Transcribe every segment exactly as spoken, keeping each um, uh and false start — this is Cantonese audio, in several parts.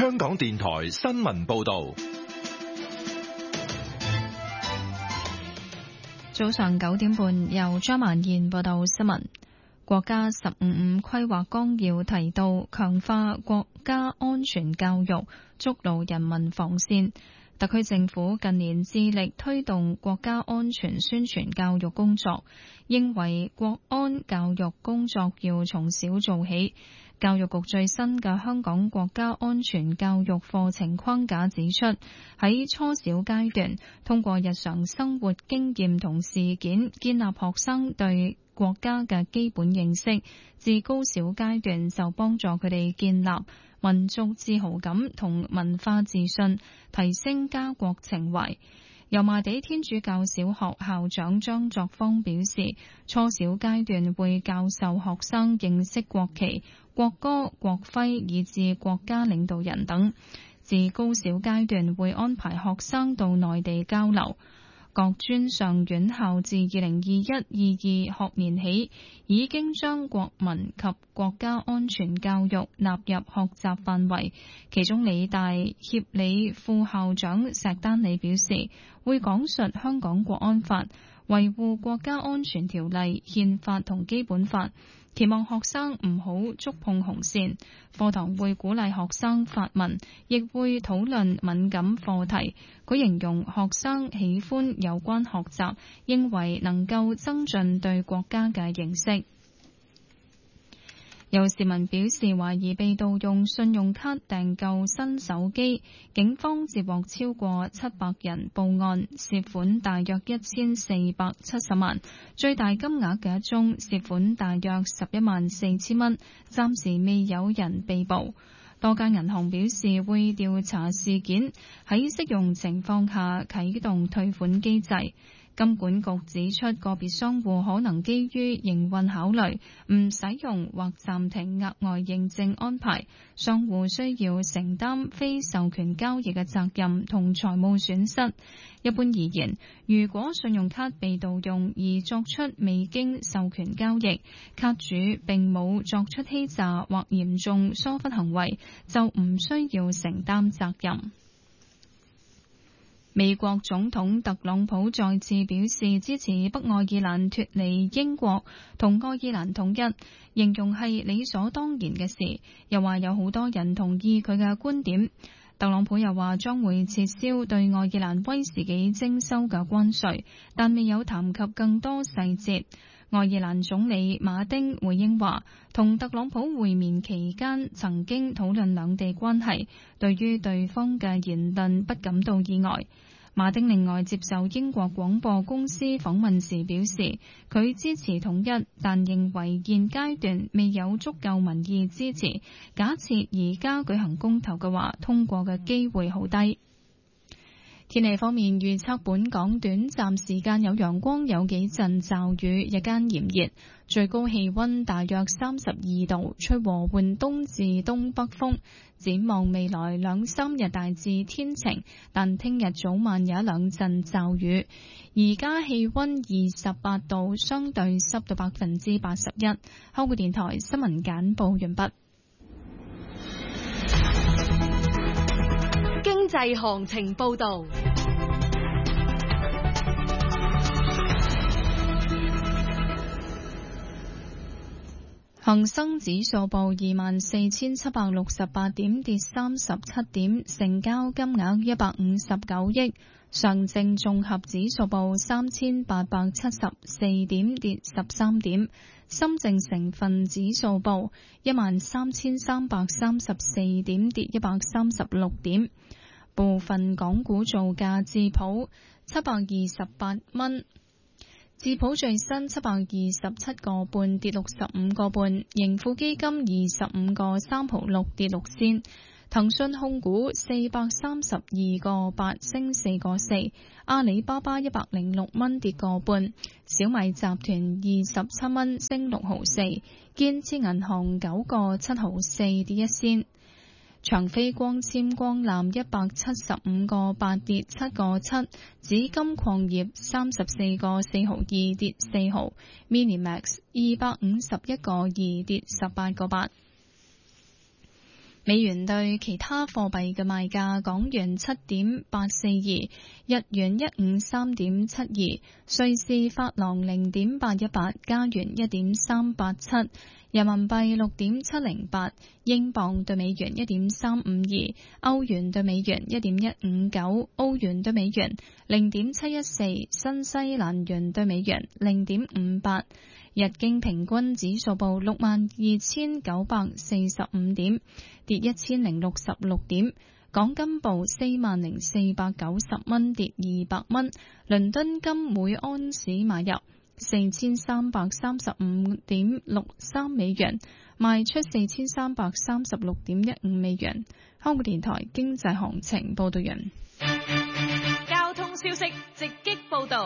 香港電台新聞報道。 早上九點半，由張曼燕報道新聞。國家十五五規劃綱要提到，強化國家安全教育，築牢人民防線。特區政府近年致力推動國家安全宣傳教育工作，認為國安教育工作要從小做起。教育局最新嘅香港國家安全教育課程框架指出，喺初小階段，通過日常生活經驗同事件，建立學生對國家嘅基本認識，至高小階段就幫助佢哋建立民族自豪感同文化自信，提升家國情懷。油麻地天主教小學校長張作芳表示，初小階段會教授學生認識國旗、國歌、國徽以至國家領導人等，至高小階段會安排學生到內地交流。各專上院校自二零二一、二二學年起，已經將國民及國家安全教育納入學習範圍。其中理大協理副校長石丹理表示，會講述香港國安法、維護國家安全條例、憲法同基本法，期望學生唔好觸碰紅線。課堂會鼓勵學生發問，亦會討論敏感課題。佢形容學生喜歡有關學習，認為能夠增進對國家嘅認識。有市民表示懷疑被盜用信用卡訂購新手機，警方接獲超過七百人報案，涉款大約一千四百七十萬，最大金額嘅一宗涉款大約十一萬四千蚊，暫時未有人被捕。多間銀行表示會調查事件，喺適用情況下啟動退款機制。金管局指出，個別商戶可能基於營運考慮，唔使用或暫停額外認證安排，商戶需要承擔非授權交易嘅責任同財務損失。一般而言，如果信用卡被盜用而作出未經授權交易，卡主並冇作出欺詐或嚴重疏忽行為，就唔需要承擔責任。美國總統特朗普再次表示支持北愛爾蘭脫離英國同愛爾蘭統一，形容係理所當然嘅事，又話有好多人同意佢嘅觀點。特朗普又話將會撤銷對愛爾蘭威士忌徵收嘅關稅，但未有談及更多細節。愛爾蘭總理馬丁回應話，同特朗普會面期間曾經討論兩地關係，對於對方嘅言論不感到意外。馬丁另外接受英國廣播公司訪問時表示，佢支持統一，但認為現階段未有足夠民意支持。假設而家舉行公投嘅話，通過嘅機會好低。天氣方面預測，本港短暫時間有陽光，有幾陣驟雨，日間炎熱，最高氣溫大約三十二度，吹和緩東至東北風。展望未來兩三日大致天晴，但聽日早晚有一兩陣驟雨。而家氣溫二十八度，相對濕度百分之八十一。香港電台新聞簡報完畢。 經濟行情報道。 恒生指數報二萬四千七百六十八點，跌三十七點，成交金額一百五十九億。上證綜合指數報三千八百七十四點，跌十三點。深證成分指數報一萬三千三百三十四點，跌一百三十六點。部分港股造價，智普七百二十八蚊。智普最新七百二十七個半，跌六十五個半，盈富基金二十五個三毫六，跌六仙，騰訊控股四百三十二個八，升四個四，阿里巴巴一百零六蚊，跌個半，小米集團二十七蚊，升六毫四，建設銀行九個七毫四，跌一仙。長飛光纖光纜一百七十五個八，跌七個七，紫金礦業三十四個四毫二，跌四毫 ，Minimax 二百五十一個二，跌十八個八。 美元對其他貨幣嘅賣價：港元七點八四二，日元一五三點七二，瑞士法郎零點八一八，加元一點三八七，人民幣六點七零八，英鎊對美元一點三五二，歐元對美元一點一五九，澳元對美元零點七一四，新西蘭元對美元零點五八。日經平均指數報六萬二千九百四十五點，跌一千零六十六點。港金報四萬零四百九十蚊，跌二百蚊。倫敦金每安士買入四千三百三十五點六三美元，賣出四千三百三十六點一五美元。香港電台經濟行情報道人。 交通消息直擊報道。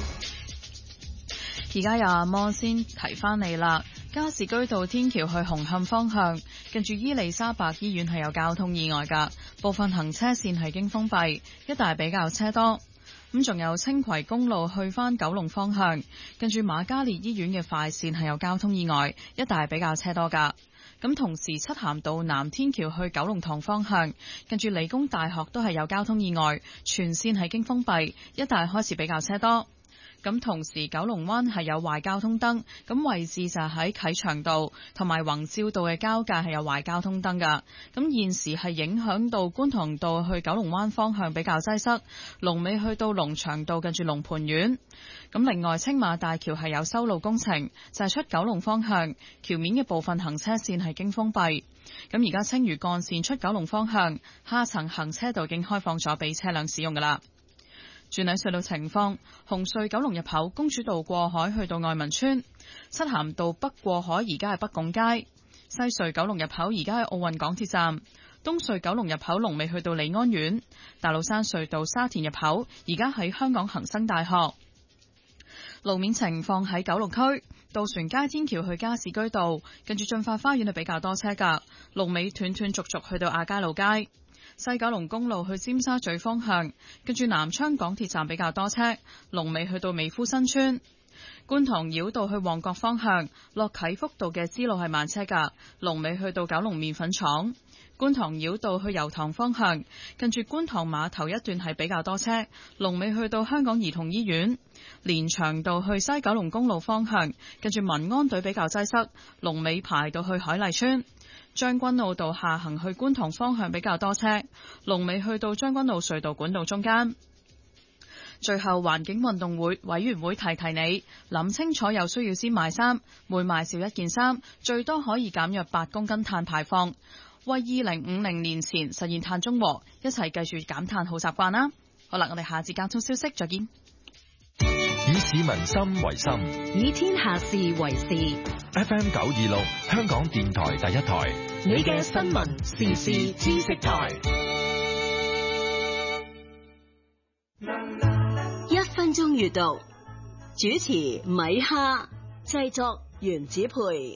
而家有阿摩先提翻你啦，加士居道天橋去紅磡方向，近住伊利沙伯醫院係有交通意外噶，部分行車線係經封閉，一帶比較車多。咁仲有青葵公路去翻九龍方向，近住瑪嘉烈醫院嘅快線係有交通意外，一帶比較車多噶。咁同時漆咸道南天橋去九龍塘方向，近住理工大學都係有交通意外，全線係經封閉，一帶開始比較車多。咁同時九龍灣係有壞交通燈，咁位置就喺啟祥道同埋宏照道嘅交界係有壞交通燈噶。咁現時係影響到觀塘道去九龍灣方向比較擠塞，龍尾去到龍翔道近住龍蟠苑。咁另外青馬大橋係有修路工程，就係出九龍方向橋面嘅部分行車線係經封閉。咁而家青嶼幹線出九龍方向下層行車道已經開放咗俾車輛使用噶啦。轉睇隧道情況，紅隧九龍入口公主道過海去到愛民村，漆咸道北過海而家係北拱街，西隧九龍入口而家喺奧運港鐵站，東隧九龍入口龍尾去到利安苑，大老山隧道沙田入口而家喺香港恒生大學。路面情況喺九龍區渡船街天橋去加士居道，跟住駿發花園係比較多車噶，龍尾斷斷續續去到亞皆老街。西九龍公路去尖沙咀方向，跟住南昌港鐵站比較多車，龍尾去到美孚新村。觀塘繞道去旺角方向，落啟福道嘅支路係慢車噶，龍尾去到九龍麵粉廠。觀塘繞道去油塘方向，跟住觀塘碼頭一段係比較多車，龍尾去到香港兒童醫院。連翔道去西九龍公路方向，跟住民安隊比較擠塞，龍尾排到去海麗村。將軍澳道下行去觀塘方向比較多車，龍尾去到將軍澳隧道管道中間。最後環境運動會委員會提提你，諗清楚有需要先買衫，每買少一件衫，最多可以減約八公斤碳排放，為二零五零年前實現碳中和，一齊繼續減碳好習慣啦。好啦，我哋下次交通消息再見。 以市民心為心， 以天下事為事。 F M 九二六，香港電台第一台， 你嘅新聞時事知識台。一分鐘閱讀，主持米哈，製作原子培。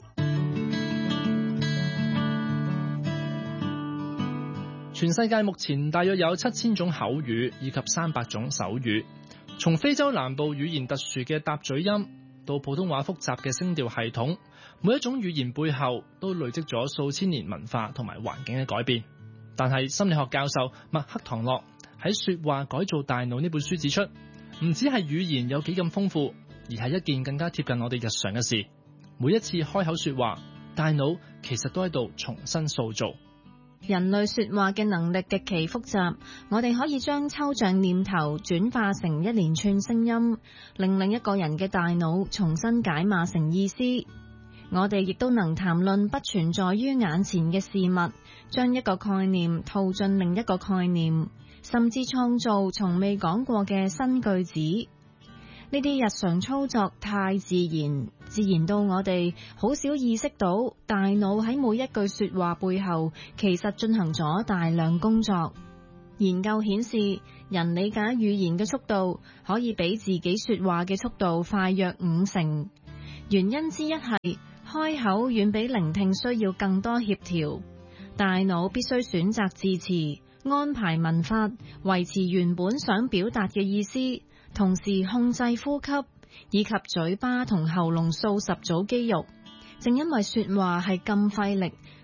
全世界目前大約有七千種口語以及三百種手語。從非洲南部語言特殊嘅搭嘴音到普通話複雜嘅聲調系統，每一種語言背後都累積咗數千年文化同埋環境嘅改變。但係心理學教授麥克唐諾喺《說話改造大腦》呢本書指出，唔止係語言有幾咁豐富，而係一件更加貼近我哋日常嘅事。每一次開口說話，大腦其實都喺度重新塑造。 人類說話嘅能力極其複雜，我哋可以將抽象念頭轉化成一連串聲音，令另一個人嘅大腦重新解碼成意思。我哋亦都能談論不存在於眼前嘅事物，將一個概念套進另一個概念，甚至創造從未講過嘅新句子。呢啲日常操作太自然，自然到我哋好少意識到，大腦喺每一句說話背後其實進行咗大量工作。研究顯示，人理解語言嘅速度可以比自己說話嘅速度快約五成。原因之一係開口遠比聆聽需要更多協調，大腦必須選擇字詞，安排文法，維持原本想表達嘅意思，同時控制呼吸，以及嘴巴同喉嚨數十組肌肉。正因為說話係咁費力，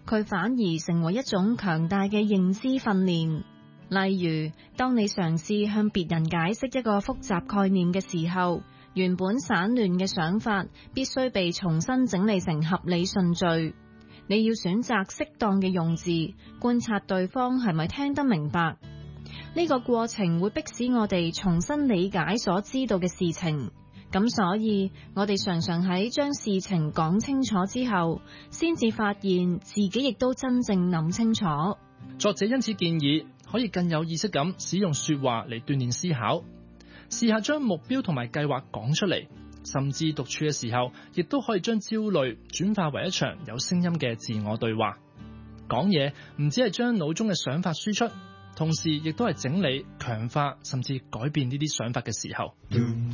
佢反而成為一種強大嘅認知訓練。例如，當你嘗試向別人解釋一個複雜概念嘅時候，原本散亂嘅想法必須被重新整理成合理順序。你要選擇適當嘅用字，觀察對方係咪聽得明白。呢個過程會迫使我哋重新理解所知道嘅事情。咁所以，我哋常常喺將事情講清楚之後，先至發現自己亦都真正諗清楚。 作者因此建議，可以更有意識咁使用說話嚟鍛煉思考，試下將目標同埋計劃講出嚟，甚至獨處嘅時候，亦都可以將焦慮轉化為一場有聲音嘅自我對話。講嘢唔只係將腦中嘅想法輸出，同時亦都係整理、強化甚至改變呢啲想法嘅時候。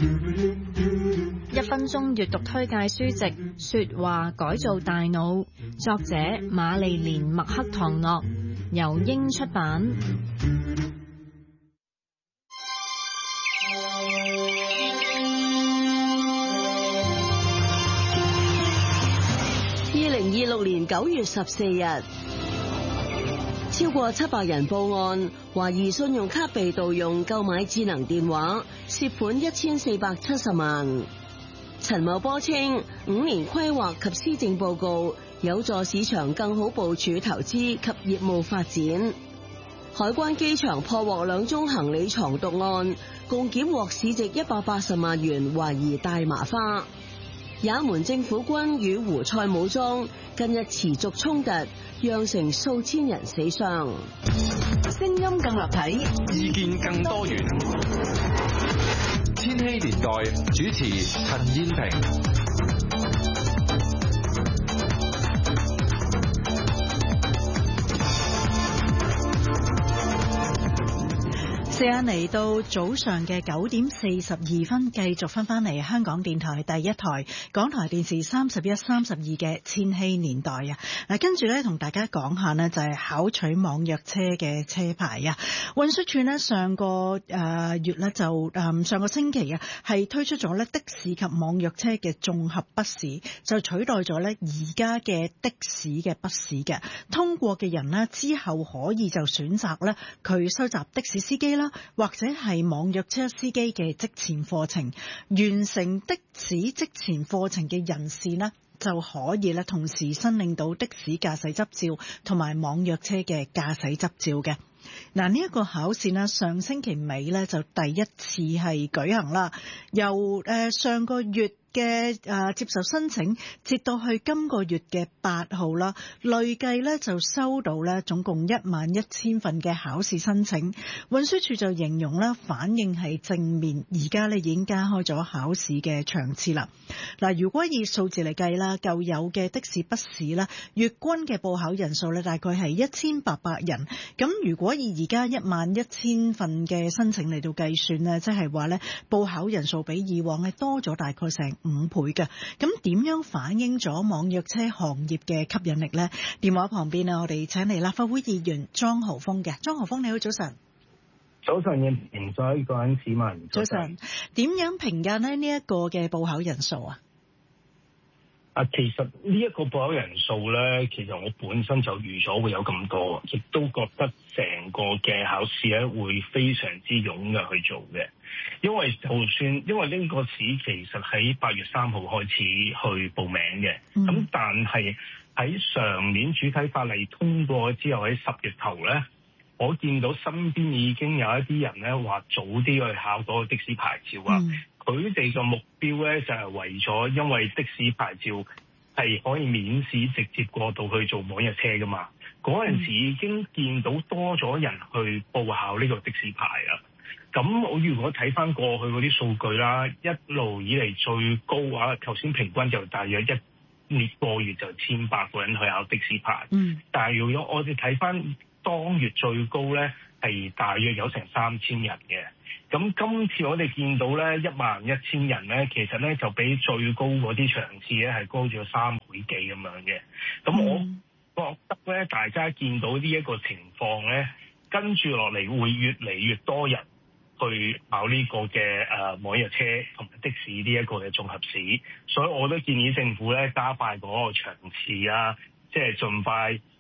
一分鐘閱讀推介書籍《說話改造大腦》，作者瑪麗蓮麥克唐諾，由英出版。 二零二六年九月十四日，超過七百人報案，懷疑信用卡被盜用購買智能電話，涉款一千四百七十萬。陳茂波稱，五年規劃及施政報告有助市場更好部署投資及業務發展。海關機場破獲兩宗行李藏毒案，共檢獲市值一百八十萬元懷疑大麻花。也門政府軍與胡塞武裝近日持續衝突，釀成數千人死傷。聲音更立體， 意見更多元。千禧年代主持陳燕萍。 時間嚟到早上嘅九點四十二分，繼續翻返嚟香港電台第一台、港台電視三十一、三十二嘅千禧年代啊！嗱，跟住咧同大家講下呢，就係考取網約車嘅車牌啊！運輸署呢，上個誒月呢，就誒上個星期啊，係推出咗咧的士及網約車嘅綜合筆試，就取代咗咧而家嘅的士嘅筆試嘅。通過嘅人呢，之後可以就選擇咧佢收集的士司機啦，或者係網約車司機嘅職前課程。完成的士職前課程嘅人士呢，就可以咧同時申領到的士駕駛執照同埋網約車嘅駕駛執照嘅。嗱，呢一個考試呢，上星期尾咧就第一次係舉行啦，由誒上個月嘅誒、呃、接受申請，截到去今個月嘅八號啦，累計咧就收到咧總共一萬一千份嘅考試申請。運輸署就形容咧反應係正面，而家咧已經加開咗考試嘅場次啦。嗱，如果以數字嚟計啦，舊有嘅的士筆試啦，月均嘅報考人數咧大概係一千八百人。咁如果以而家一萬一千份嘅申請嚟到計算咧，即係話咧報考人數比以往係多咗大概成五倍嘅。咁點樣反映咗網約車行業嘅吸引力呢？電話旁邊啊，我哋請嚟立法會議員莊豪鋒嘅。莊豪鋒，你好，早晨。 早晨嘅評咗各位市民。 早晨。點樣評價呢？呢一個嘅報考人數啊？ 啊，其實呢一個報考人數咧，其實我本身就預咗會有咁多，亦都覺得成個嘅考試咧會非常之踴躍去做嘅。因為就算因為呢個試其實喺八月三號開始去報名嘅，咁、嗯、但係喺上年主體法例通過之後喺十月頭咧，我見到身邊已經有一啲人咧話早啲去考嗰個的士牌照啊。佢哋個目標咧就係為咗，因為的士牌照係可以免試直接過渡去做網約車噶嘛。嗰陣時已經見到多咗人去報考呢個的士牌啊。咁我如果睇翻過去嗰啲數據啦，一路以嚟最高啊，頭先平均就大約一年個月就千八個人去考的士牌。嗯。但係如果我哋睇翻當月最高咧，係大約有成三千人嘅。咁今次我哋見到咧一萬一千人咧，其實咧就比最高嗰啲場次咧係高咗三倍幾咁樣嘅。咁我覺得咧，大家見到呢一個情況咧，跟住落嚟會越嚟越多人去考呢個嘅誒網約車同埋的士呢一個嘅綜合試，所以我都建議政府咧加快嗰個場次啊，即係盡快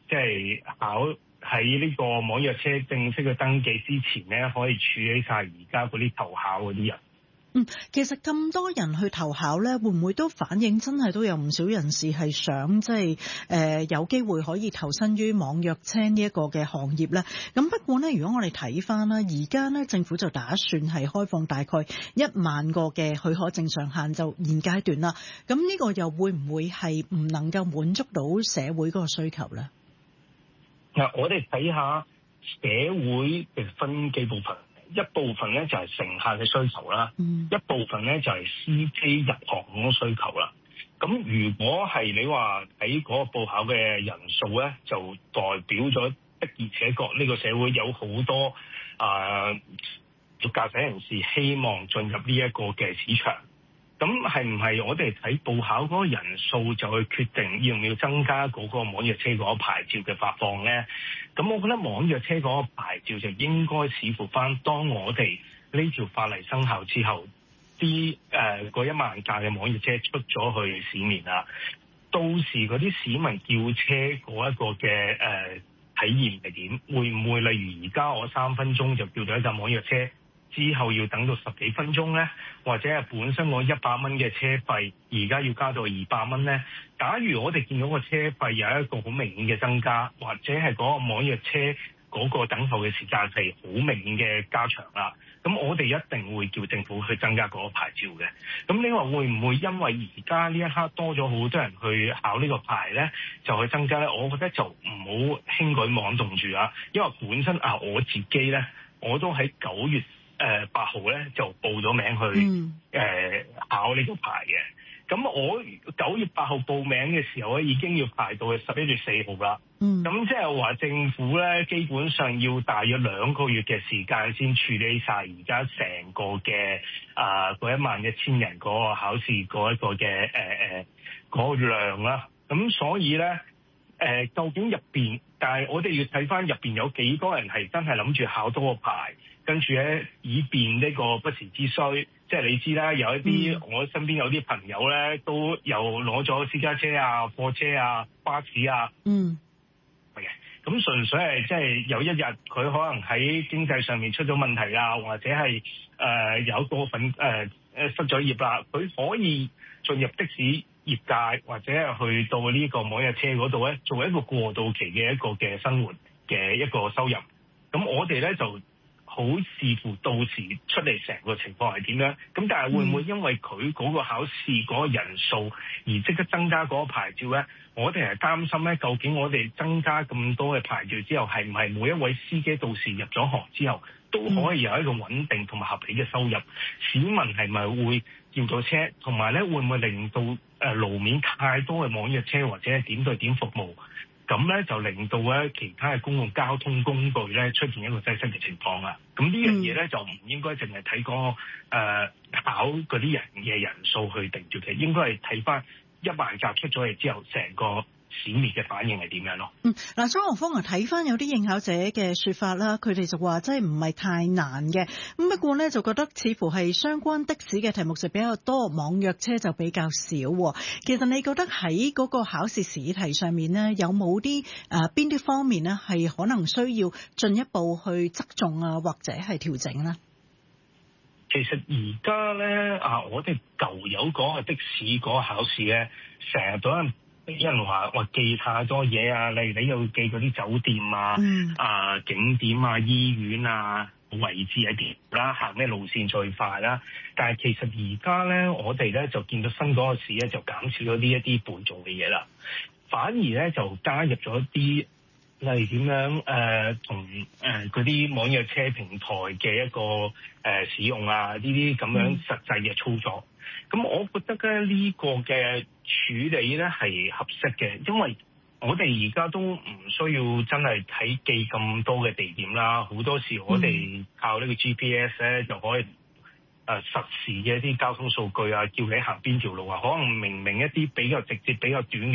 即係考喺呢個網約車正式嘅登記之前咧，可以處理晒而家嗰啲投考嗰啲人。 嗯，其實咁多人去投考咧，會唔會都反映真係都有唔少人士係想即係誒有機會可以投身於網約車呢一個嘅行業咧？咁不過呢，如果我哋睇翻啦，而家呢政府就打算係開放大概一萬個嘅許可證上限，就現階段啦。咁呢個又會唔會係唔能夠滿足到社會嗰個需求咧？ 嗱，我哋睇下社會嘅分幾部分。一部分咧就係乘客嘅需求啦，嗯、一部分咧就係司機入行嗰個需求啦。咁如果係你話喺嗰個報考嘅人數咧，就代表咗的而且確呢個社會有好多啊駕駛人士希望進入呢一個嘅市場。咁係唔係我哋睇報考嗰個人數就去決定要唔要增加嗰個網約車嗰個牌照嘅發放咧？咁我覺得網約車嗰個牌照就應該視乎翻當我哋呢條法例生效之後，啲誒嗰一萬架嘅網約車出咗去市面啦，到時嗰啲市民叫車嗰一個嘅誒、呃、體驗係點？會唔會例如而家我三分鐘就叫到一架網約車？之後要等到十幾分鐘呢，或者係本身我一百蚊嘅車費，而家要加到二百蚊呢。假如我哋見到個車費有一個好明顯嘅增加，或者係嗰個網約車嗰個等候嘅時間係好明顯嘅加長啦，咁我哋一定會叫政府去增加嗰個牌照嘅。咁你話會唔會因為而家呢一刻多咗好多人去考呢個牌呢，就去增加呢？我覺得就唔好輕舉妄動住啊，因為本身啊我自己呢，我都喺九月誒八號咧就報咗名去誒、嗯呃、考呢個牌嘅。咁我九月八號報名嘅時候咧，已經要排到去十一月四號啦。咁即係話政府咧，基本上要大約兩個月嘅時間先處理晒而家成個嘅啊嗰一萬一千人嗰個考試嗰一個嘅誒誒嗰個量啦。咁所以咧誒、呃，究竟入邊，但係我哋要睇翻入邊有幾多人係真係諗住考多個牌。跟住咧，以便呢個不時之需，即係你知啦，有一啲、嗯、我身邊有啲朋友咧，都有攞咗私家車啊、貨車啊、巴士啊，嗯，係嘅。咁純粹係即係有一日佢可能喺經濟上面出咗問題啊，或者係誒、呃、有個份誒誒失咗業啦，佢可以進入的士業界或者係去到呢個網約車嗰度咧，做一個過渡期嘅一個嘅生活嘅一個收入。咁我哋咧就好視乎到時出嚟成個情況係點樣，咁但係會唔會因為佢嗰個考試嗰個人數而即刻增加嗰個牌照咧？我哋係擔心咧，究竟我哋增加咁多嘅牌照之後，係唔係每一位司機到時入咗行之後都可以有一個穩定同埋合理嘅收入？市民係咪會叫到車？同埋咧，會唔會令到誒路面太多嘅網約車或者係點對點服務？咁咧就令到咧其他嘅公共交通工具咧出現一個擠塞嘅情況啦。咁呢樣嘢咧就唔應該淨係睇嗰個誒考嗰啲人嘅人數去定住嘅，應該係睇翻一萬架出咗嚟之後，成個市面嘅反應係點樣咯？ 嗯，嗱，張學鋒啊，睇翻有啲應考者嘅說法啦，佢哋就話真係唔係太難嘅，咁不過呢，就覺得似乎係相關的士嘅題目就比較多，網約車就比較少。其實你覺得喺嗰個考試試題上面呢，有冇啲誒邊啲方面呢係可能需要進一步去側重啊，或者係調整呢？ 其實而家咧啊，我哋舊有講嘅的士嗰個考試咧，成日都有人話話記太多嘢啊，例如你要記嗰啲酒店啊、嗯、啊景點啊、醫院啊、位置係點啦，行咩路線最快啦。但係其實而家咧，我哋咧就見到新嗰個試咧就減少咗呢一啲背誦嘅嘢啦，反而咧就加入咗一啲。例如點樣誒同誒嗰啲網約車平台嘅一個誒、呃、使用啊，呢啲咁樣實際嘅操作，咁、嗯、我覺得咧呢、這個嘅處理咧係合適嘅，因為我哋而家都唔需要真係睇記咁多嘅地點啦，好多時我哋靠呢個 G P S 咧就可以誒、呃、實時嘅一啲交通數據啊，叫你行邊條路啊，可能明明一啲比較直接、比較短嘅